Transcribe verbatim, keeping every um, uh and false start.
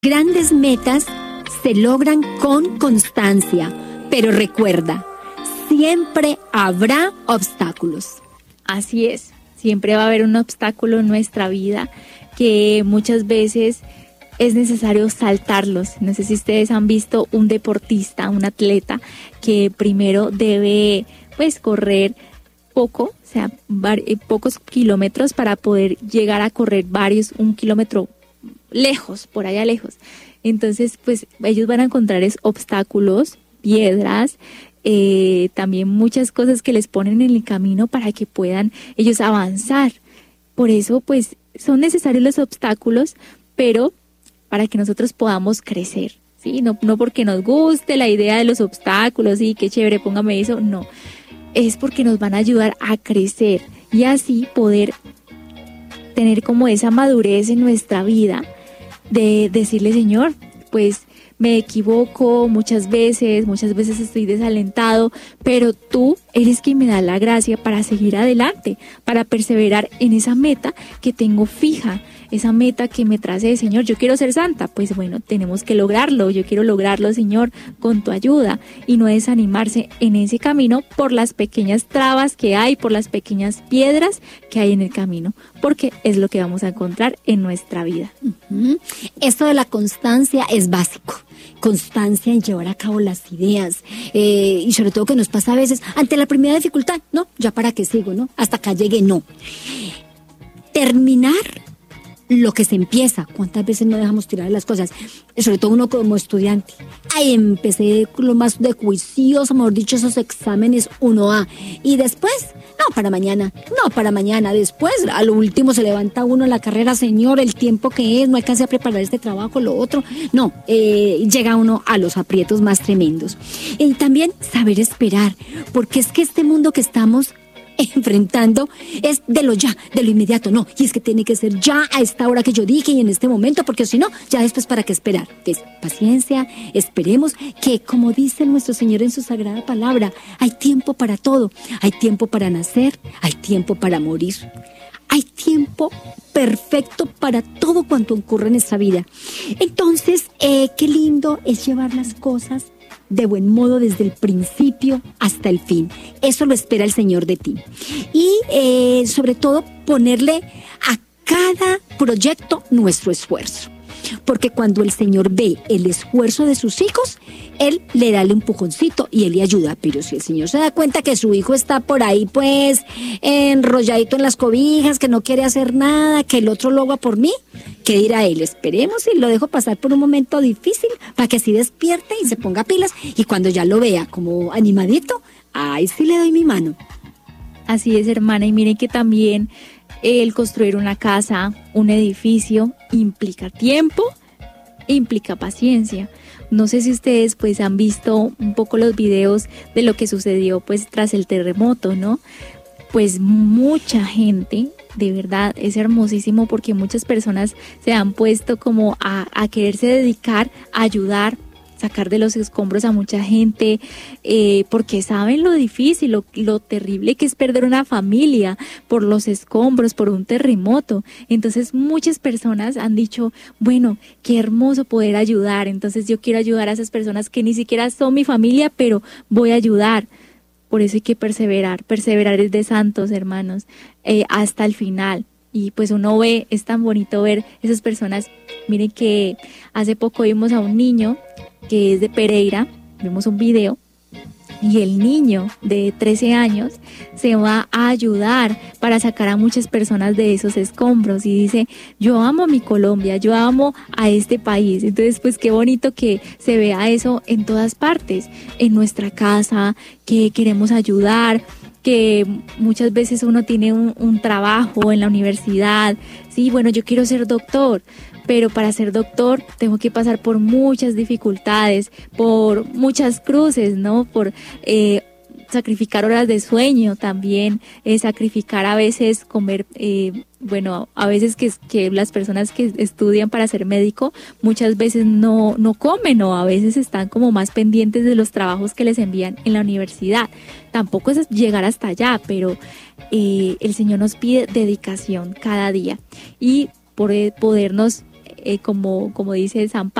Grandes metas se logran con constancia, pero recuerda, siempre habrá obstáculos. Así es, siempre va a haber un obstáculo en nuestra vida que muchas veces es necesario saltarlos. No sé si ustedes han visto un deportista, un atleta que primero debe pues correr poco, o sea, var- pocos kilómetros para poder llegar a correr varios, un kilómetro lejos, por allá lejos. Entonces, pues ellos van a encontrar es obstáculos, piedras, eh, también muchas cosas que les ponen en el camino para que puedan ellos avanzar. Por eso, pues, son necesarios los obstáculos, pero para que nosotros podamos crecer, ¿sí? No, no porque nos guste la idea de los obstáculos, sí, qué chévere, póngame eso, no. Es porque nos van a ayudar a crecer y así poder tener como esa madurez en nuestra vida de decirle, Señor, pues me equivoco muchas veces, muchas veces estoy desalentado, pero tú eres quien me da la gracia para seguir adelante, para perseverar en esa meta que tengo fija, esa meta que me tracé, Señor, yo quiero ser santa, pues bueno, tenemos que lograrlo, yo quiero lograrlo, Señor, con tu ayuda, y no desanimarse en ese camino por las pequeñas trabas que hay, por las pequeñas piedras que hay en el camino, porque es lo que vamos a encontrar en nuestra vida. Uh-huh. Esto de la constancia es básico. Constancia en llevar a cabo las ideas, eh, y sobre todo que nos pasa a veces ante la primera dificultad, no, ya para qué sigo, no, hasta acá llegué, no. Terminar lo que se empieza. ¿Cuántas veces no dejamos tirar las cosas? Sobre todo uno como estudiante. Ay, empecé lo más de juicioso, mejor dicho, esos exámenes uno A. Y después, no, para mañana, no, para mañana. Después, a lo último se levanta uno en la carrera, Señor, el tiempo que es, no alcancé a preparar este trabajo, lo otro. No, eh, llega uno a los aprietos más tremendos. Y también saber esperar, porque es que este mundo que estamos enfrentando es de lo ya, de lo inmediato, no, y es que tiene que ser ya a esta hora que yo dije y en este momento, porque si no, ya después para qué esperar. Entonces, paciencia, esperemos que, como dice nuestro Señor en su sagrada palabra, hay tiempo para todo, hay tiempo para nacer, hay tiempo para morir, hay tiempo perfecto para todo cuanto ocurre en esta vida. Entonces, eh, qué lindo es llevar las cosas de buen modo desde el principio hasta el fin. Eso lo espera el Señor de ti. Y eh, sobre todo ponerle a cada proyecto nuestro esfuerzo. Porque cuando el Señor ve el esfuerzo de sus hijos, Él le da el empujoncito y Él le ayuda. Pero si el Señor se da cuenta que su hijo está por ahí pues enrolladito en las cobijas, que no quiere hacer nada, que el otro lo haga por mí, ¿qué dirá Él? Esperemos y lo dejo pasar por un momento difícil para que así despierte y se ponga pilas, y cuando ya lo vea como animadito, ahí sí le doy mi mano. Así es, hermana, y miren que también el construir una casa, un edificio, implica tiempo, implica paciencia. No sé si ustedes pues han visto un poco los videos de lo que sucedió pues tras el terremoto, ¿no? Pues mucha gente, de verdad, es hermosísimo porque muchas personas se han puesto como a, a quererse dedicar a ayudar, sacar de los escombros a mucha gente, eh, porque saben lo difícil, lo, lo terrible que es perder una familia por los escombros, por un terremoto. Entonces muchas personas han dicho, bueno, qué hermoso poder ayudar, entonces yo quiero ayudar a esas personas que ni siquiera son mi familia, pero voy a ayudar. Por eso hay que perseverar, perseverar es de santos, hermanos, eh, hasta el final. Y pues uno ve, es tan bonito ver esas personas. Miren que hace poco vimos a un niño que es de Pereira, vimos un video, y el niño de trece años se va a ayudar para sacar a muchas personas de esos escombros y dice, yo amo a mi Colombia, yo amo a este país. Entonces pues qué bonito que se vea eso en todas partes, en nuestra casa, que queremos ayudar, que muchas veces uno tiene un, un trabajo en la universidad, sí, bueno, yo quiero ser doctor, pero para ser doctor tengo que pasar por muchas dificultades, por muchas cruces, ¿no? Por eh, sacrificar horas de sueño también, eh, sacrificar a veces comer, eh, bueno, a veces que, que las personas que estudian para ser médico muchas veces no, no comen, o a veces están como más pendientes de los trabajos que les envían en la universidad. Tampoco es llegar hasta allá, pero eh, el Señor nos pide dedicación cada día y por podernos eh, como, como dice San Pablo,